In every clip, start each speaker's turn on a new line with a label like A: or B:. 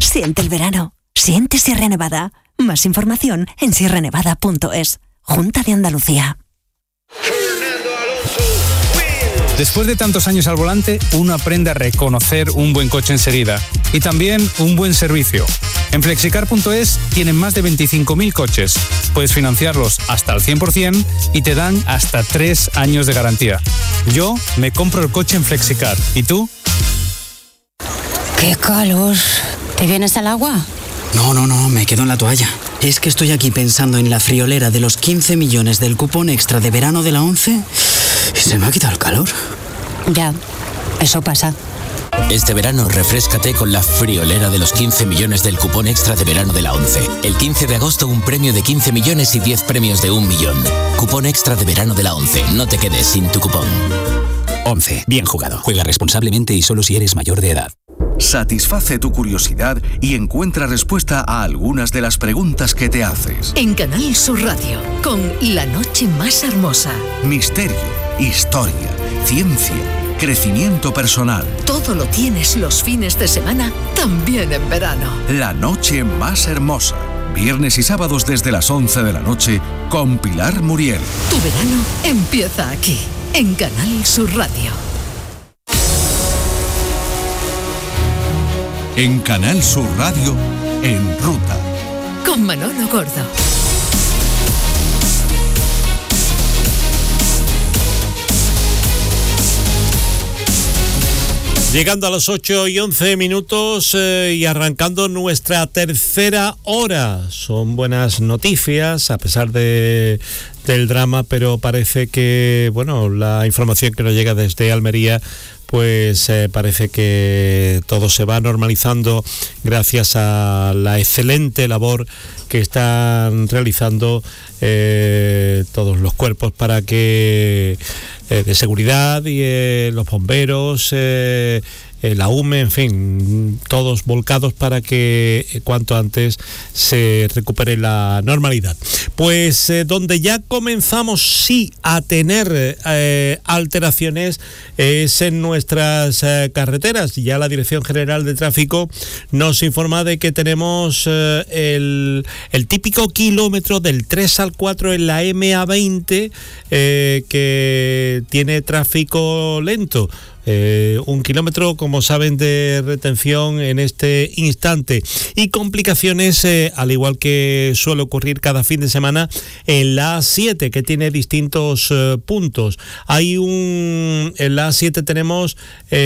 A: Siente el verano. Siente Sierra Nevada. Más información en sierranevada.es. Junta de Andalucía.
B: Después de tantos años al volante, uno aprende a reconocer un buen coche enseguida y también un buen servicio. En flexicar.es tienen más de 25.000 coches. Puedes financiarlos hasta el 100% y te dan hasta 3 años de garantía. Yo me compro el coche en Flexicar. ¿Y tú?
C: ¡Qué calor! ¿Te vienes al agua?
D: No, me quedo en la toalla. Es que estoy aquí pensando en la friolera de los 15 millones del cupón extra de verano de la 11 y se me ha quitado el calor.
C: Ya, eso pasa.
E: Este verano refréscate con la friolera de los 15 millones del cupón extra de verano de la 11. El 15 de agosto un premio de 15 millones y 10 premios de 1 millón. Cupón extra de verano de la 11. No te quedes sin tu cupón.
F: 11. Bien jugado. Juega responsablemente y solo si eres mayor de edad.
G: Satisface tu curiosidad y encuentra respuesta a algunas de las preguntas que te haces.
H: En Canal Sur Radio, con La Noche Más Hermosa.
G: Misterio, historia, ciencia, crecimiento personal.
H: Todo lo tienes los fines de semana, también en verano.
G: La Noche Más Hermosa. Viernes y sábados desde las 11 de la noche con Pilar Muriel.
H: Tu verano empieza aquí, en Canal Sur Radio.
G: En Canal Sur Radio, En Ruta.
H: Con Manolo Gordo.
I: Llegando a las 8:11 y arrancando nuestra tercera hora. Son buenas noticias a pesar del drama, pero parece que, bueno, la información que nos llega desde Almería, pues parece que todo se va normalizando gracias a la excelente labor que están realizando todos los cuerpos para que de seguridad y los bomberos, la UME, en fin, todos volcados para que cuanto antes se recupere la normalidad. Pues donde ya comenzamos sí a tener alteraciones es en nuestras carreteras. Ya la Dirección General de Tráfico nos informa de que tenemos el típico kilómetro del 3 al 4 en la MA20 que tiene tráfico lento. 1 kilómetro, como saben, de retención en este instante y complicaciones, al igual que suele ocurrir cada fin de semana, en la A7, que tiene distintos puntos. En la A7 tenemos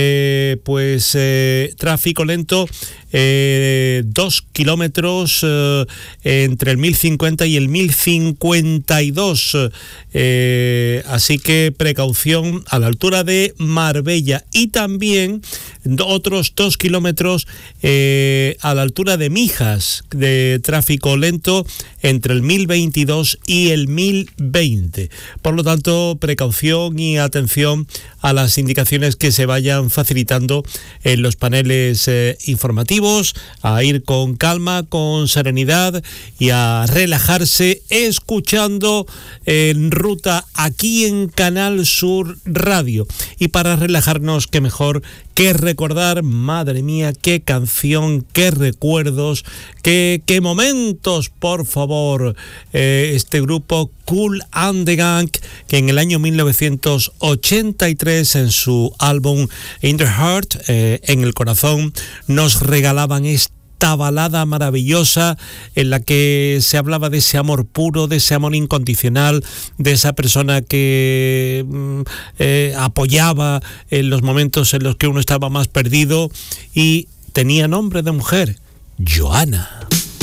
I: tráfico lento, 2 kilómetros entre el 1050 y el 1052, así que precaución a la altura de Marbella, y también otros 2 kilómetros a la altura de Mijas, de tráfico lento entre el 1022 y el 1020. Por lo tanto, precaución y atención a las indicaciones que se vayan facilitando en los paneles informativos, a ir con calma, con serenidad y a relajarse escuchando En Ruta aquí en Canal Sur Radio. Y para relajarnos, qué mejor que recordar, madre mía, qué canción, qué recuerdos, qué momentos, por favor. Este grupo Kool and the Gang, que en el año 1983 en su álbum In the Heart, en el corazón, nos regalaban esta balada maravillosa en la que se hablaba de ese amor puro, de ese amor incondicional, de esa persona que apoyaba en los momentos en los que uno estaba más perdido y tenía nombre de mujer, Joana.